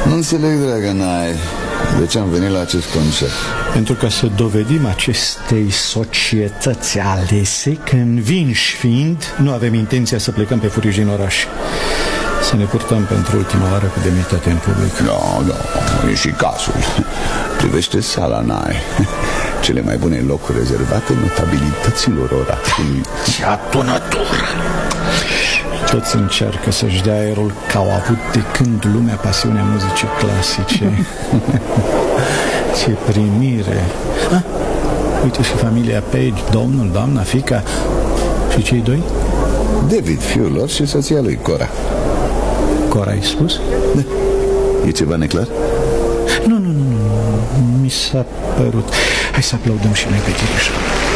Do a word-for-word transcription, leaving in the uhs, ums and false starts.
Nu înțeleg, dragă Nai, de ce am venit la acest concert. Pentru ca să dovedim acestei societăți alese că, învinși fiind, nu avem intenția să plecăm pe furiș din oraș. Să ne purtăm pentru ultima oară cu demnitate în public. Da, da, e și cazul. Privește sala, Nai. Cele mai bune locuri rezervate notabilităților orașului. Ce atunătură! Toți încearcă să-și dea aerul că au avut de când lumea pasiunea muzicii clasice. Ce primire! Ah, uite și familia Page, domnul, doamna, fiica. Și cei doi? David, fiul lor, și soția lui, Cora. Cora, ai spus? Da. E ceva neclar? Nu, nu, nu, nu, mi s-a părut. Hai să aplaudăm și noi pe Tirișa.